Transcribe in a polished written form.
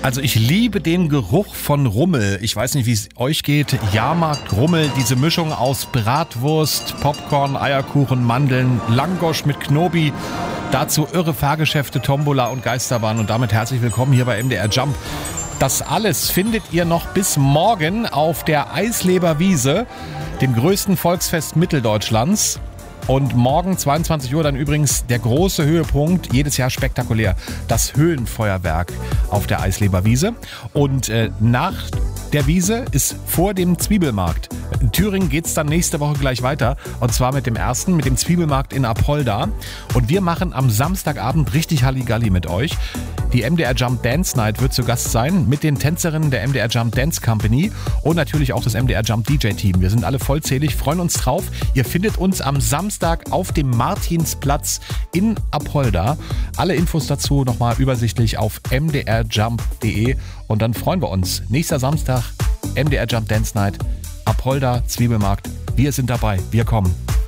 Also ich liebe den Geruch von Rummel. Ich weiß nicht, wie es euch geht. Jahrmarkt, Rummel, diese Mischung aus Bratwurst, Popcorn, Eierkuchen, Mandeln, Langosch mit Knobi. Dazu irre Fahrgeschäfte, Tombola und Geisterbahn. Und damit herzlich willkommen hier bei MDR Jump. Das alles findet ihr noch bis morgen auf der Eisleber Wiese, dem größten Volksfest Mitteldeutschlands. Und morgen 22 Uhr dann übrigens der große Höhepunkt, jedes Jahr spektakulär, das Höhlenfeuerwerk auf der Eisleber Wiese. Und nach der Wiese ist vor dem Zwiebelmarkt. In Thüringen geht es dann nächste Woche gleich weiter. Und zwar mit dem Zwiebelmarkt in Apolda. Und wir machen am Samstagabend richtig Halligalli mit euch. Die MDR Jump Dance Night wird zu Gast sein mit den Tänzerinnen der MDR Jump Dance Company und natürlich auch das MDR Jump DJ Team. Wir sind alle vollzählig, freuen uns drauf. Ihr findet uns am Samstag auf dem Martinsplatz in Apolda. Alle Infos dazu nochmal übersichtlich auf mdrjump.de und dann freuen wir uns. Nächster Samstag, MDR Jump Dance Night, Apolda, Zwiebelmarkt. Wir sind dabei, wir kommen.